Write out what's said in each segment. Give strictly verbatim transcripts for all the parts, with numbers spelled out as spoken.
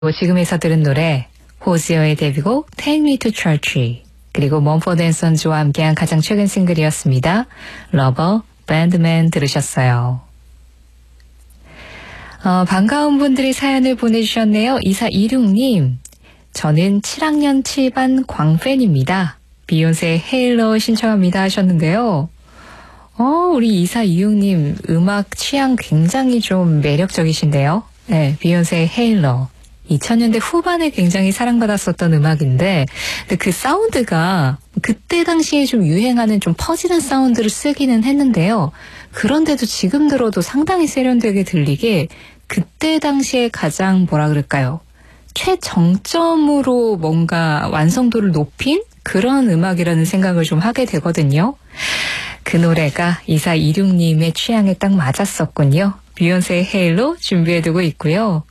지금에서 들은 노래 호지어의 데뷔곡 Take Me to Church, 그리고 먼포드 앤 선즈와 함께한 가장 최근 싱글이었습니다. 러버 밴드맨 들으셨어요. 어, 반가운 분들이 사연을 보내주셨네요. 이사이육 님, 저는 칠 학년 칠 반 광팬입니다. 비욘세 헤일러 신청합니다 하셨는데요. 어, 우리 이사이육 님 음악 취향 굉장히 좀 매력적이신데요. 네, 비욘세 헤일러. 이천 년대 후반에 굉장히 사랑받았었던 음악인데, 근데 그 사운드가 그때 당시에 좀 유행하는 좀 퍼지는 사운드를 쓰기는 했는데요. 그런데도 지금 들어도 상당히 세련되게 들리게 그때 당시에 가장 뭐라 그럴까요? 최정점으로 뭔가 완성도를 높인 그런 음악이라는 생각을 좀 하게 되거든요. 그 노래가 이사이육 님의 취향에 딱 맞았었군요. 비욘세의 헤일로 준비해두고 있고요.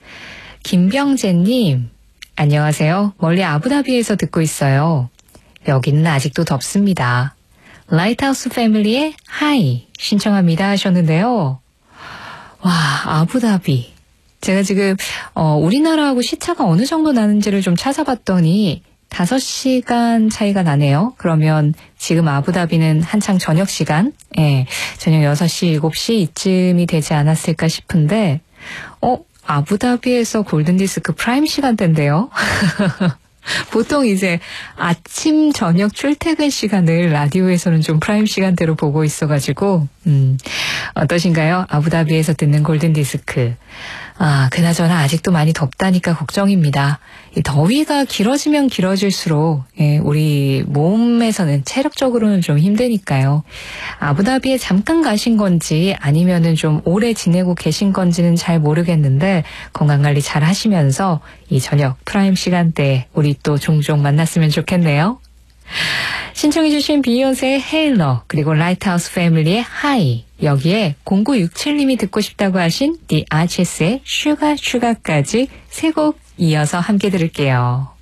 김병재님, 안녕하세요. 멀리 아부다비에서 듣고 있어요. 여기는 아직도 덥습니다. 라이트하우스 패밀리의 하이 신청합니다 하셨는데요. 와, 아부다비. 제가 지금 어, 우리나라하고 시차가 어느 정도 나는지를 좀 찾아봤더니 다섯 시간 차이가 나네요. 그러면 지금 아부다비는 한창 저녁 시간, 예, 저녁 여섯 시, 일곱 시 이쯤이 되지 않았을까 싶은데, 어, 아부다비에서 골든디스크 프라임 시간대인데요. 보통 이제 아침, 저녁 출퇴근 시간을 라디오에서는 좀 프라임 시간대로 보고 있어가지고, 음, 어떠신가요? 아부다비에서 듣는 골든디스크. 아, 그나저나 아직도 많이 덥다니까 걱정입니다. 이 더위가 길어지면 길어질수록, 예, 우리 몸에서는 체력적으로는 좀 힘드니까요. 아부다비에 잠깐 가신 건지 아니면은 좀 오래 지내고 계신 건지는 잘 모르겠는데, 건강관리 잘 하시면서 이 저녁 프라임 시간대에 우리 또 종종 만났으면 좋겠네요. 신청해주신 비욘세의 헤일러, 그리고 라이트하우스 패밀리의 하이, 여기에 공구육칠 님이 듣고 싶다고 하신 The Arches의 슈가 슈가까지 세 곡 이어서 함께 들을게요.